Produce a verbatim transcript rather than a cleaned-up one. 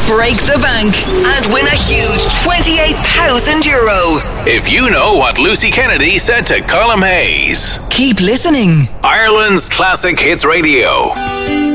break the bank, and win a huge twenty-eight thousand euro. If you know what Lucy Kennedy said to Colm Hayes. Keep listening. Ireland's Classic Hits Radio.